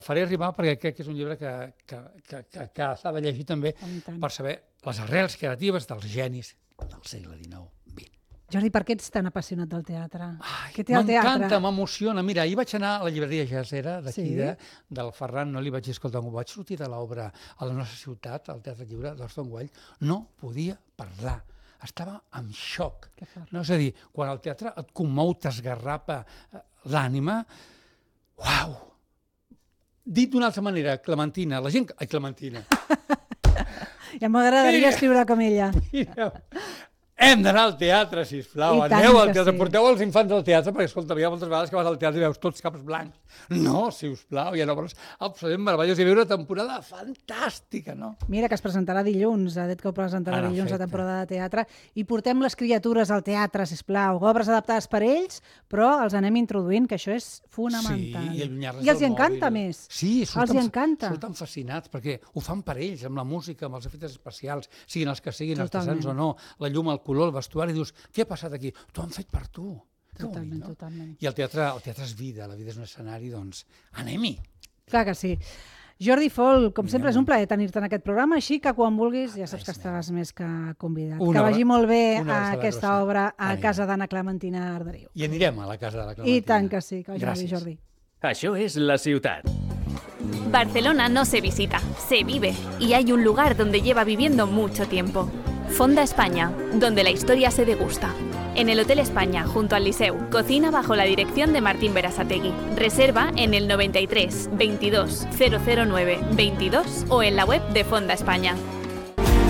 faré arribar perquè crec que és un llibre que s'ha de llegir també per saber les arrels creatives dels genis del segle XIX-XX. Jordi, per què ets tan apassionat del teatre? Què té el teatre? M'encanta, m'emociona. Mira, ahir vaig anar a la llibreria Gesera, d'aquí del Ferran, no li vaig dir, escolta, quan vaig sortir de l'obra a la nostra ciutat, al Teatre Lliure d'Orson Welles, no podia parlar. Estava en xoc. No? És a dir, quan el teatre et commou, t'esgarrapa l'ànima, uau! Dit d'una altra manera, Clementina, la gent... Ai, Clementina. Ja m'agradaria escriure com ella. Hem d'anar al teatre, sisplau. Aneu al teatre, porteu els infants al teatre, perquè, escolta, hi ha moltes vegades que vas al teatre i veus tots caps blancs. No, sisplau, hi ha obres absolutament meravelloses. Hi havia una temporada fantàstica, no? Mira, que es presentarà dilluns, ha dit que ho presentarà dilluns la temporada de teatre, i portem les criatures al teatre, sisplau, obres adaptades per ells, però els anem introduint, que això és fonamental. Sí, i els hi encanta més. Sí, surten fascinats, perquè ho fan per ells, amb la música, amb els efectes especials, siguin els que siguin artesans o no, la llum, el color, el vestuari, dius, què ha passat aquí? T'ho han fet per tu. Totalment. I el teatre és vida, la vida és un escenari, doncs anem-hi. Clar que sí. Jordi Fol, com sempre és un plaer tenir-te en aquest programa, així que quan vulguis ja saps que estàs més que convidat. Que vagi molt bé aquesta obra a casa d'Anna Clementina Arderiu. I anirem a la casa de la Clementina. I tant que sí, que vagi molt bé, Jordi. Això és la ciutat. Barcelona no se visita, se vive, y hay un lugar donde lleva viviendo mucho tiempo. Fonda España, donde la historia se degusta. En el Hotel España, junto al Liceu, cocina bajo la dirección de Martín Berasategui. Reserva en el 93 22 009 22 o en la web de Fonda España.